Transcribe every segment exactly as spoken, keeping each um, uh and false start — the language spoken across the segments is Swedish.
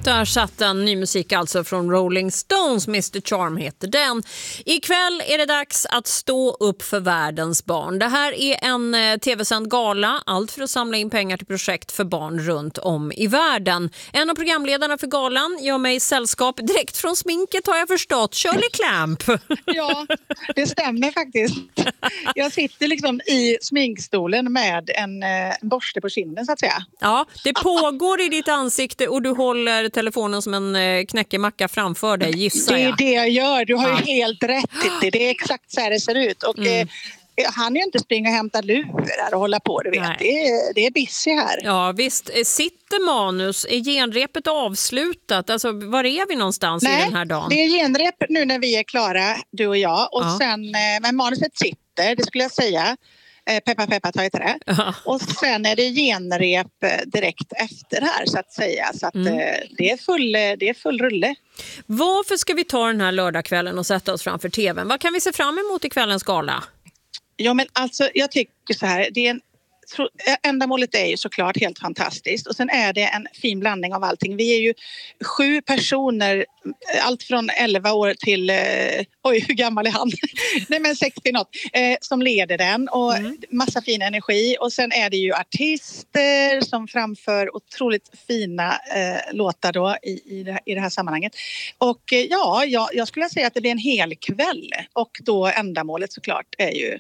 Där satt en ny musik alltså från Rolling Stones, mister Charm heter den. Ikväll är det dags att stå upp för världens barn. Det här är en eh, tv-sänd gala, allt för att samla in pengar till projekt för barn runt om i världen. En av programledarna för galan gör mig sällskap direkt från sminket har jag förstått, Shirley Clamp. Ja, det stämmer faktiskt. Jag sitter liksom i sminkstolen med en, en borste på kinden så att säga. Ja, det pågår i ditt ansikte och du håller telefonen som en knäckemacka framför dig, gissar jag. Det är det jag gör, du har ju helt rätt. Det, det är exakt så här det ser ut. Och mm. eh, han är ju inte springa och hämta lurar och hålla på, du vet. Det är, det är busy här. Ja, visst. Sitter manus? Är genrepet avslutat? Alltså, var är vi någonstans Nej, i den här dagen? Det är genrep nu när vi är klara, du och jag. Och ja. sen, men manuset sitter, det skulle jag säga. Peppa Peppa tar heter det. Ja. Och sen är det genrep direkt efter här så att säga. Så att mm. det, är full, det är full rulle. Varför ska vi ta den här lördagskvällen och sätta oss framför tvn? Vad kan vi se fram emot i kvällens gala? Ja men alltså jag tycker så här, det är en ändamålet är ju såklart helt fantastiskt och sen är det en fin blandning av allting. Vi är ju sju personer, allt från elva år till, eh, oj hur gammal är han? Nej men sextio något, eh, som leder den och mm. massa fin energi och sen är det ju artister som framför otroligt fina eh, låtar då i, i, det, i det här sammanhanget. Och eh, ja, jag, jag skulle säga att det blir en hel kväll och då ändamålet såklart är ju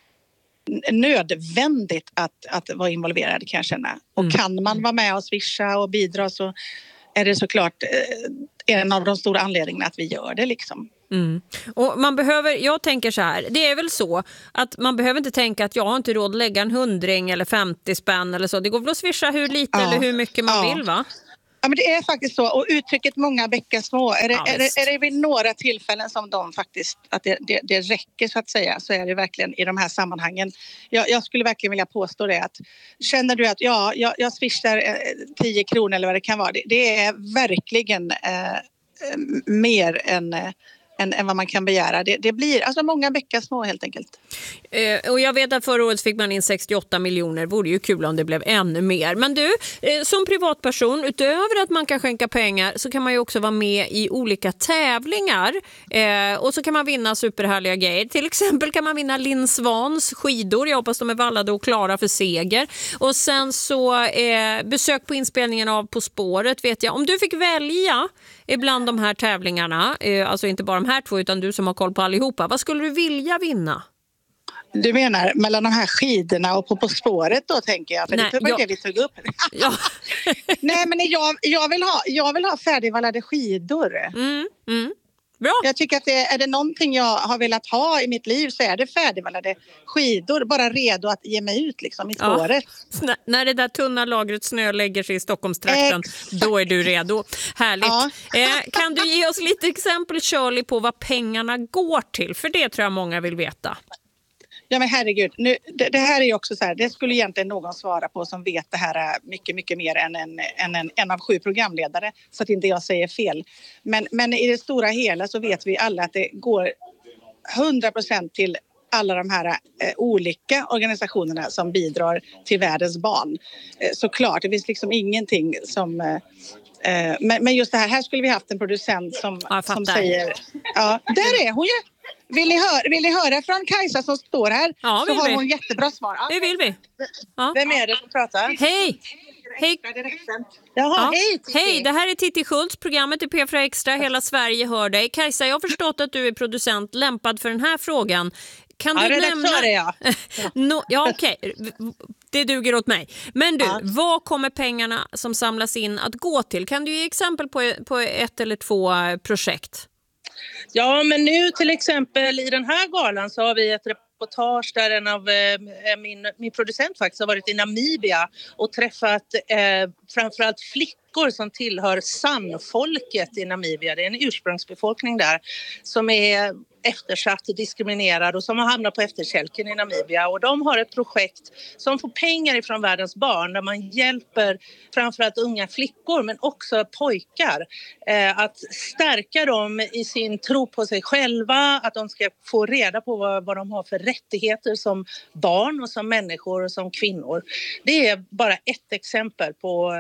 nödvändigt att, att vara involverad kan jag känna. Och mm. kan man vara med och swisha och bidra så är det såklart eh, en av de stora anledningarna att vi gör det liksom. Mm. Och man behöver, jag tänker så här, det är väl så att man behöver inte tänka att jag har inte råd att lägga en hundring eller femtio spänn eller så. Det går väl att swisha hur lite ja. eller hur mycket man ja. vill va? Ja men det är faktiskt så och uttrycket många bäckar små är det, ja, är, det, är det vid några tillfällen som de faktiskt att det, det, det räcker så att säga så är det verkligen i de här sammanhangen. Jag, jag skulle verkligen vilja påstå det att känner du att ja, jag, jag swishar eh, tio kronor eller vad det kan vara det, det är verkligen eh, mer än eh, Än, än vad man kan begära. Det, det blir alltså många bäckar små helt enkelt. Eh, och jag vet att förra året fick man in sextioåtta miljoner. Vore ju kul om det blev ännu mer. Men du, eh, som privatperson, utöver att man kan skänka pengar så kan man ju också vara med i olika tävlingar. Eh, och så kan man vinna superhärliga grejer. Till exempel kan man vinna Linn Svans skidor. Jag hoppas de är vallade och klara för seger. Och sen så eh, besök på inspelningen av På spåret vet jag. Om du fick välja ibland de här tävlingarna, eh, alltså inte bara de här två utan du som har koll på allihopa, vad skulle du vilja vinna? Du menar mellan de här skidorna och på, på spåret då tänker jag, för Nej, det var jag... det vi tog upp. Ja. Nej men jag, jag, vill ha, jag vill ha färdigvallade skidor. Mm, mm. Bra. Jag tycker att det, är det någonting jag har velat ha i mitt liv så är det färdigvallade skidor. Bara redo att ge mig ut liksom i spåret. Ja. N- när det där tunna lagret snö lägger sig i Stockholmstrakten, Exakt. Då är du redo. Härligt. Ja. Eh, kan du ge oss lite exempel, Shirley, på vad pengarna går till? För det tror jag många vill veta. Ja men herregud, nu, det, det här är ju också så här, det skulle egentligen någon svara på som vet det här mycket, mycket mer än en, än en, en av sju programledare så att inte jag säger fel. Men, men i det stora hela så vet vi alla att det går hundra procent till alla de här eh, olika organisationerna som bidrar till världens barn. Eh, såklart, det finns liksom ingenting som... Eh, men, men just det här, här skulle vi haft en producent som, som säger... Ja, där är hon ju! Vill ni, höra, vill ni höra från Kajsa som står här? Ja, så har vi. hon jättebra svar. Det vill vi. Ja. Vem är det som pratar? Hej! Hej. Jaha, ja. hej, Titti. Hej, det här är Titti Schultz. Programmet är P fyra Extra. Hela Sverige hör dig. Kajsa, jag har förstått att du är producent lämpad för den här frågan. Kan ja, du nämna... är jag. no, ja, okej. Okay. Det duger åt mig. Men du, ja. vad kommer pengarna som samlas in att gå till? Kan du ge exempel på, på ett eller två projekt? Ja, men nu till exempel i den här galan så har vi ett reportage där en av eh, min, min producent faktiskt har varit i Namibia och träffat eh, framförallt flickor som tillhör San-folket i Namibia. Det är en ursprungsbefolkning där som är eftersatt, diskriminerad och som har hamnat på efterkälken i Namibia. Och de har ett projekt som får pengar ifrån världens barn där man hjälper framförallt unga flickor men också pojkar eh, att stärka dem i sin tro på sig själva, att de ska få reda på vad, vad de har för rättigheter som barn och som människor och som kvinnor. Det är bara ett exempel på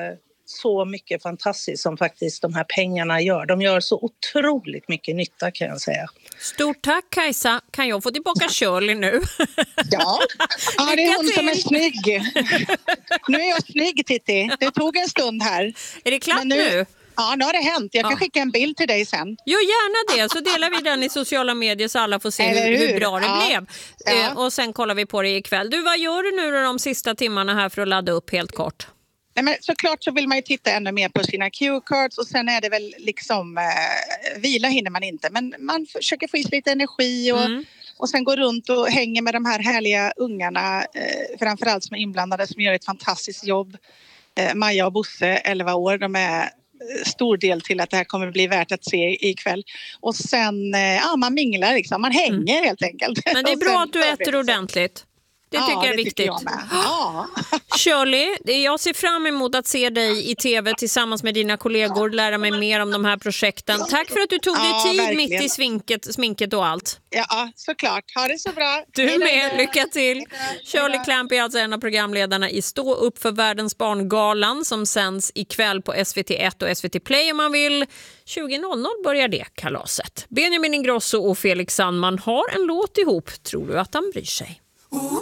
så mycket fantastiskt som faktiskt de här pengarna gör. De gör så otroligt mycket nytta, kan jag säga. Stort tack, Kajsa. Kan jag få tillbaka Shirley nu? Ja, ja det är hon som är snygg. Nu är jag snygg, Titti. Det tog en stund här. Är det klart nu? nu? Ja, nu har det hänt. Jag kan ja. skicka en bild till dig sen. Jo, gärna det. Så delar vi den i sociala medier så alla får se hur, hur bra det ja. blev. Ja. Eh, och sen kollar vi på det ikväll. Du, vad gör du nu då de sista timmarna här för att ladda upp helt kort? Nej, men såklart så vill man ju titta ännu mer på sina cue-cards och sen är det väl liksom eh, vila hinner man inte. Men man försöker få i sig lite energi och, mm. och sen gå runt och hänga med de här härliga ungarna, eh, framförallt som är inblandade, som gör ett fantastiskt jobb. Eh, Maja och Bosse, elva år, de är stor del till att det här kommer bli värt att se ikväll. Och sen, ja, man minglar liksom, man hänger mm. helt enkelt. Men det är bra att du äter ordentligt. Det tycker ja, jag är viktigt. Jag ja. Shirley, jag ser fram emot att se dig i tv tillsammans med dina kollegor, lära mig mer om de här projekten. Tack för att du tog dig ja, tid verkligen. Mitt i sminket, sminket och allt. Ja, såklart. Ha det så bra. Du Hej med, då. Lycka till. Hej då. Shirley Clamp är alltså en av programledarna i Stå upp för världens barngalan som sänds ikväll på S V T ett och S V T Play om man vill. tjugo noll noll börjar det kalaset. Benjamin Ingrosso och Felix Sandman har en låt ihop. Tror du att han bryr sig?